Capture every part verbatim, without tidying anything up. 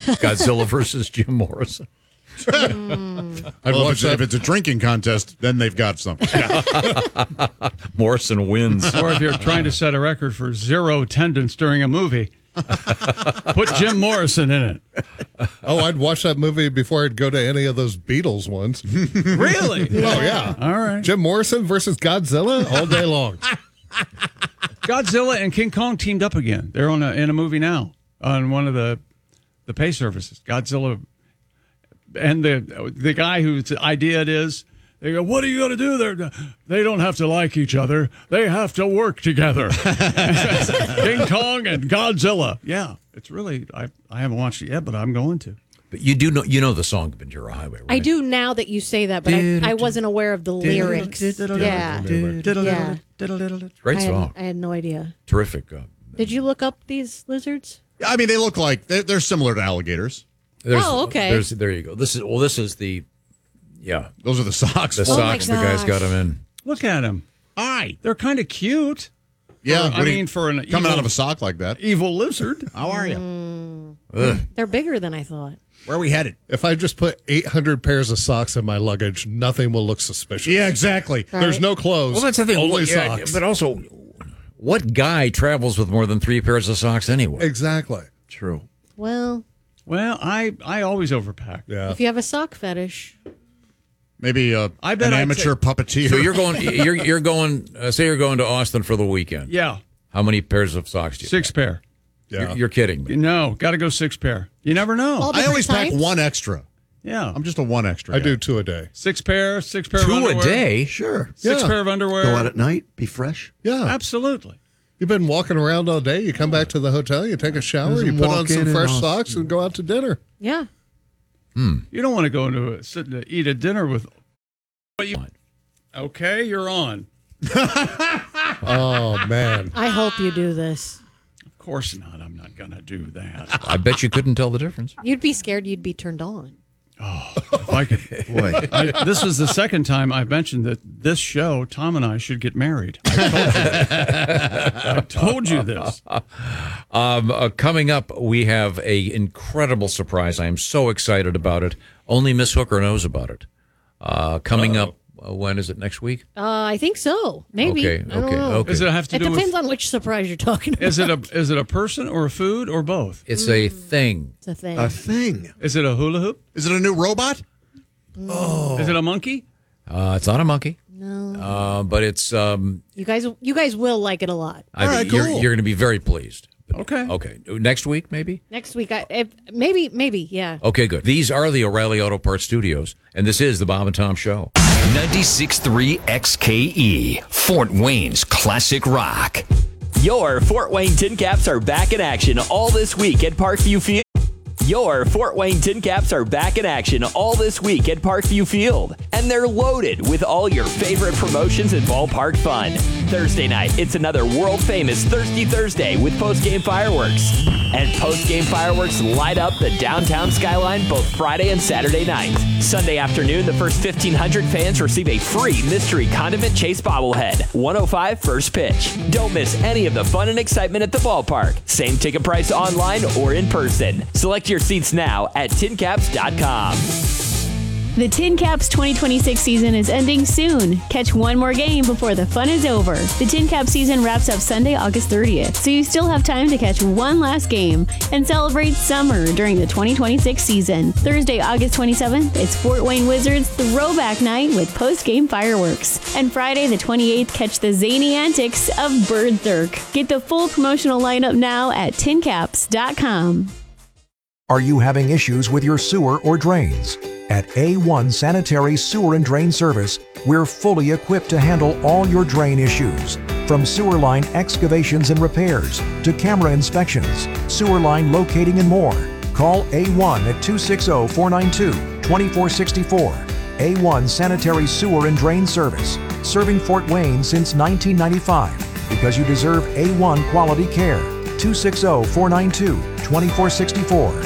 Godzilla versus Jim Morrison. Mm. I'd well, watch if, if it's a drinking contest, then they've got something. Morrison wins. Or if you're trying to set a record for zero attendance during a movie, put Jim Morrison in it. Oh, I'd watch that movie before I'd go to any of those Beatles ones. Really? Yeah. Oh, yeah. All right. Jim Morrison versus Godzilla all day long. Godzilla and King Kong teamed up again. They're on a, in a movie now on one of the the pay services. Godzilla and the the guy whose idea it is, they go, what are you going to do there? They don't have to like each other. They have to work together. King Kong and Godzilla. Yeah, it's really, I, I haven't watched it yet, but I'm going to. But you do know you know the song Ventura Highway, right? I do now that you say that, but I, I wasn't aware of the lyrics. Yeah. Yeah. Great song. I had, I had no idea. Terrific. Uh, Did you look up these lizards? I mean, they look like, they're, they're similar to alligators. There's, oh, okay. There's, there you go. This is well. This is the, yeah. Those are the socks. The oh socks. The guy's got them in. Look at them. Hi. They're kind of cute. Yeah. For, I mean, for an coming evil, out of a sock like that. Evil lizard. How are you? Mm. They're bigger than I thought. Where are we headed? If I just put eight hundred pairs of socks in my luggage, nothing will look suspicious. Yeah, exactly. Right. There's no clothes. Well, that's the thing. Only Yeah, socks. but also, what guy travels with more than three pairs of socks anyway? Exactly. True. Well, Well, I, I always overpack. Yeah. if you have a sock fetish. Maybe uh, I bet an I'd amateur say- puppeteer. So you're going. You're you're going. Uh, say you're going to Austin for the weekend. Yeah, How many pairs of socks do you? six pair. Yeah. You're, you're kidding me. No, got to go six pair. You never know. All I different always pack types? one extra. Yeah, I'm just a one extra. I guy. do two a day. six pair, six pair of Two underwear. a day. Sure. Six Yeah. pair of underwear. Go out at night, be fresh. Yeah. Absolutely. You've been walking around all day. You come back to the hotel, you take a shower, Doesn't you put walk on some in fresh and socks, and go out to dinner. Yeah. You don't want to go into a, sit to eat a dinner with. But you, okay, you're on. Oh, man. I hope you do this. Of course not. I'm not gonna do that. I bet you couldn't tell the difference. You'd be scared you'd be turned on. If I could. Boy. I, this is the second time I've mentioned that this show, Tom and I should get married. I told you this. I told you this. Um, uh, coming up, we have a incredible surprise. I am so excited about it. Only Miss Hooker knows about it. Uh, coming Uh-oh. up, uh, when is it? Next week? Uh, I think so. Maybe. Okay, I don't okay, know. okay. Does it have to It do depends with? on which surprise you're talking about. Is it a is it a person or a food or both? It's a thing. It's a thing. A thing. Is it a hula hoop? Is it a new robot? Is it a monkey? Uh, it's not a monkey, no. uh, but it's. Um, You guys you guys will like it a lot. I, All right, you're, cool. you're going to be very pleased. Okay. Okay. Next week, maybe? Next week I if, maybe maybe, yeah. Okay, good. These are the O'Reilly Auto Parts Studios, and this is the Bob and Tom Show. ninety-six point three X K E, Fort Wayne's classic rock. Your Fort Wayne Tin Caps are back in action all this week at Parkview Field. Your Fort Wayne Tin Caps are back in action all this week at Parkview Field, and they're loaded with all your favorite promotions and ballpark fun. Thursday night, it's another world-famous Thirsty Thursday with post-game fireworks. And post-game fireworks light up the downtown skyline both Friday and Saturday nights. Sunday afternoon, the first fifteen hundred fans receive a free Mystery Condiment Chase bobblehead. one oh five first pitch. Don't miss any of the fun and excitement at the ballpark. Same ticket price online or in person. Select your seats now at tin caps dot com. The Tin Caps twenty twenty-six season is ending soon. Catch one more game before the fun is over. The Tin Cap season wraps up Sunday, August thirtieth, so you still have time to catch one last game and celebrate summer during the twenty twenty-six season. Thursday, August twenty-seventh, it's Fort Wayne Wizards Throwback Night with post-game fireworks. And Friday, the twenty-eighth, catch the zany antics of Bird Thirk. Get the full promotional lineup now at tin caps dot com. Are you having issues with your sewer or drains? At A one Sanitary Sewer and Drain Service, we're fully equipped to handle all your drain issues. From sewer line excavations and repairs to camera inspections, sewer line locating and more. Call A one at two six zero, four nine two, two four six four. A one Sanitary Sewer and Drain Service, serving Fort Wayne since nineteen ninety-five because you deserve A one quality care. two six zero, four nine two, two four six four.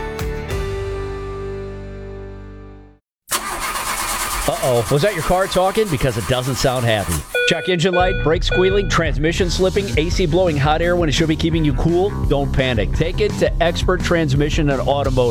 Uh-oh, was that your car talking? Because it doesn't sound happy. Check engine light, brake squealing, transmission slipping, A C blowing hot air when it should be keeping you cool? Don't panic. Take it to Expert Transmission and Automotive.